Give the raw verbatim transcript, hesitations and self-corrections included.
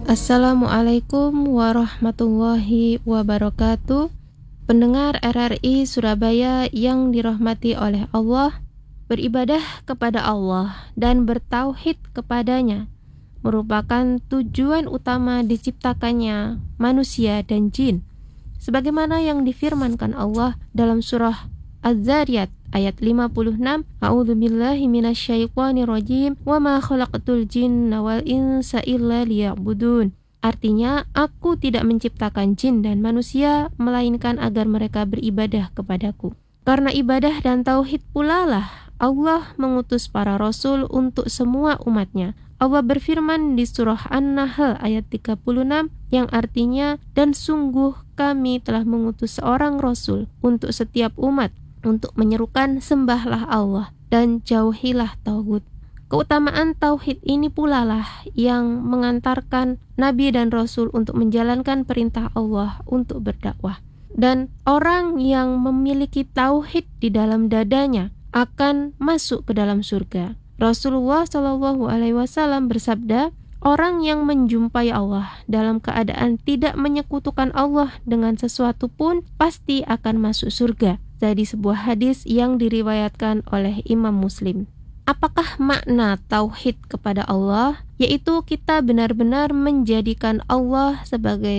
Assalamualaikum warahmatullahi wabarakatuh. Pendengar R R I Surabaya yang dirahmati oleh Allah, beribadah kepada Allah dan bertauhid kepadanya merupakan tujuan utama diciptakannya manusia dan jin, sebagaimana yang difirmankan Allah dalam surah Az-Zariyat ayat lima puluh enam, A'udzubillahi minasyaitonirrajim, wa ma khalaqtul jinna wal insa illa liya'budun. Artinya, aku tidak menciptakan jin dan manusia melainkan agar mereka beribadah kepadaku. Karena ibadah dan tauhid pula lah Allah mengutus para rasul untuk semua umatnya. Allah berfirman di surah An-Nahl ayat tiga puluh enam yang artinya, dan sungguh kami telah mengutus seorang rasul untuk setiap umat untuk menyerukan sembahlah Allah dan jauhilah tauhid. Keutamaan tauhid ini pula lah yang mengantarkan nabi dan rasul untuk menjalankan perintah Allah untuk berdakwah. Dan orang yang memiliki tauhid di dalam dadanya akan masuk ke dalam surga. Rasulullah shallallahu alaihi wasallam bersabda, orang yang menjumpai Allah dalam keadaan tidak menyekutukan Allah dengan sesuatu pun pasti akan masuk surga. Dari sebuah hadis yang diriwayatkan oleh Imam Muslim. Apakah makna tauhid kepada Allah? Yaitu kita benar-benar menjadikan Allah sebagai